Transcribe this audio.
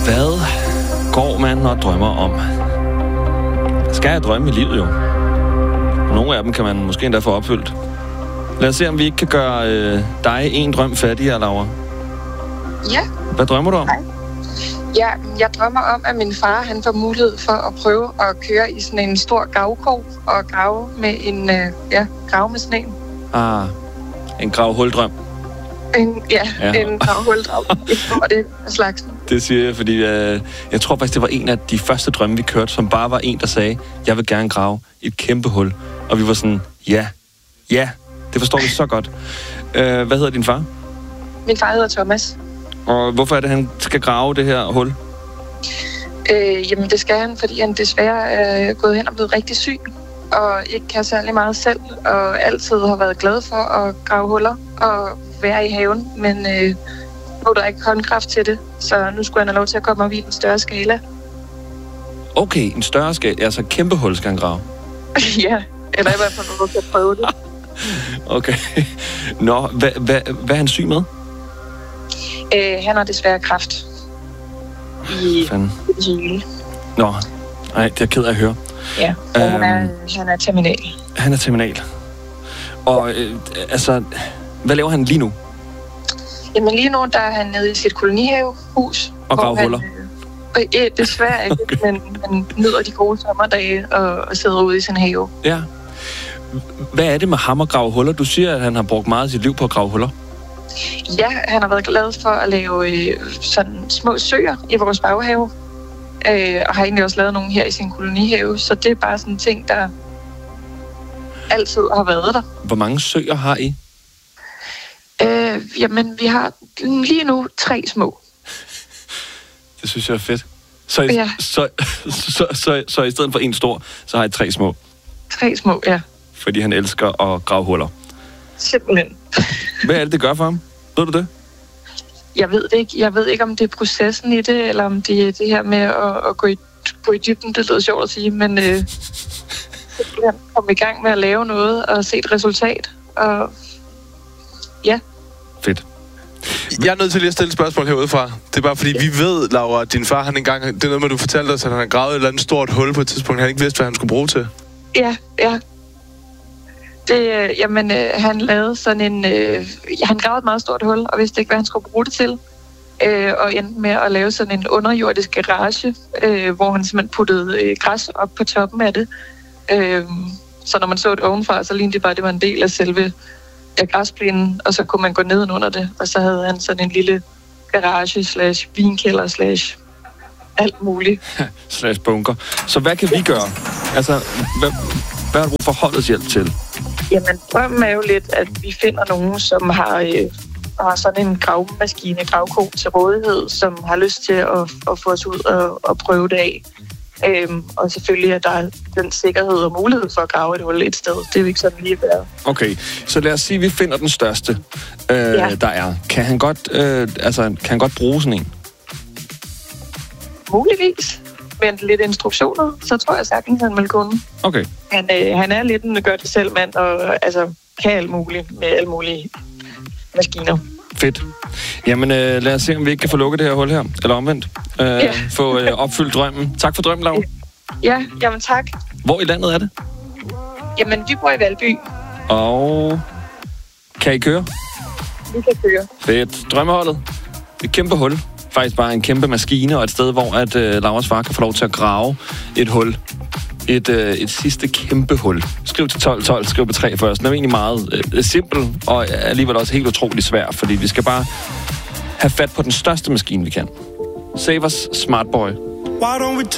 Hvad går man og drømmer om? Skal jeg drømme i livet, jo? Nogle af dem kan man måske endda få opfyldt. Lad os se, om vi ikke kan gøre dig en drøm fattigere, Laura. Ja. Hvad drømmer du om? Ja, jeg drømmer om, at min far han får mulighed for at prøve at køre i sådan en stor gravkog og grave med grave med sådan en. En gravhuldrøm. En gravhuldrøm. Og det er slags. Det siger jeg, fordi jeg tror faktisk, det var en af de første drømme, vi kørte, som bare var en, der sagde, jeg vil gerne grave et kæmpe hul. Og vi var sådan, ja, det forstår vi så godt. Hvad hedder din far? Min far hedder Thomas. Og hvorfor er det, han skal grave det her hul? Jamen, det skal han, fordi han desværre er gået hen og blevet rigtig syg, og ikke kan særlig meget selv, og altid har været glad for at grave huller og være i haven, men nu er der ikke håndkraft til det, så nu skulle han have lov til at komme op i en større skala. Okay, en større skala, altså kæmpe hul skal han grave? Ja, eller i hvert fald noget til at prøve det. Okay. Nå, hvad er han syg med? Han har desværre kræft. I hele. Nå, nej, det er jeg ked af at høre. Ja, han er terminal. Han er terminal. Og hvad laver han lige nu? Jamen lige nu, der er han nede i sit kolonihavehus. Og graver huller? Desværre ikke, okay. Men han nyder de gode sommerdage og sidder ude i sin have. Ja. Hvad er det med ham at grave huller? Du siger, at han har brugt meget af sit liv på at grave huller. Ja, han har været glad for at lave sådan små søer i vores baghave. Og har egentlig også lavet nogle her i sin kolonihave. Så det er bare sådan en ting, der altid har været der. Hvor mange søer har I? Jamen, vi har lige nu 3 små. Det synes jeg er fedt. Så i stedet for en stor, så har I 3 små? 3 små, ja. Fordi han elsker at grave huller? Simpelthen. Hvad er det gør for ham? Ved du det? Jeg ved det ikke. Jeg ved ikke, om det er processen i det, eller om det er det her med at gå i dybden. Det lyder sjovt at sige, men han kom i gang med at lave noget og se et resultat. Og ja. Fedt. Jeg er nødt til lige at stille et spørgsmål herudefra. Det er bare fordi, vi ved, Laura, at din far, han engang... Det er noget med, du fortalte os, at han har gravet et eller andet stort hul på et tidspunkt, han ikke vidste, hvad han skulle bruge til. Ja. Han lavede sådan en... han gravede et meget stort hul, og vidste ikke, hvad han skulle bruge det til. Og endte med at lave sådan en underjordisk garage, hvor han simpelthen puttede græs op på toppen af det. Så når man så det ovenfra, så lignede det bare, at det var en del af selve græsplænen, og så kunne man gå ned under det, og så havde han sådan en lille garage/vinkælder/ alt muligt. /bunker. Så hvad kan vi gøre? Altså, hvad har du brug for holdets hjælp til? Jamen, drømmen er jo lidt, at vi finder nogen, som har sådan en gravko til rådighed, som har lyst til at få os ud og prøve det af. Og selvfølgelig er der den sikkerhed og mulighed for at grave et hul et sted. Det er jo ikke sådan lige været. Okay, så lad os sige, at vi finder den største, der er. Kan han godt bruge sådan en? Muligvis. Men lidt instruktioner, så tror jeg sagtens, han vil kunne. Okay. Han er lidt en gør-det-selv-mand, og kan alt muligt med alle mulige maskiner. Fedt. Jamen, lad os se, om vi ikke kan få lukket det her hul her. Eller omvendt. Få opfyldt drømmen. Tak for drømmen, Laura. Ja, jamen tak. Hvor i landet er det? Jamen, vi bor i Valby. Og kan I køre? Vi kan køre. Fedt. Drømmeholdet. Et kæmpe hul. Faktisk bare en kæmpe maskine, og et sted, hvor at Lauras far kan få lov til at grave et hul. Et sidste kæmpe hul. Skriv til 1212, skriv på 3 først. Den er egentlig meget simpel, og alligevel også helt utrolig svær, fordi vi skal bare have fat på den største maskine, vi kan. Save us, smart boy.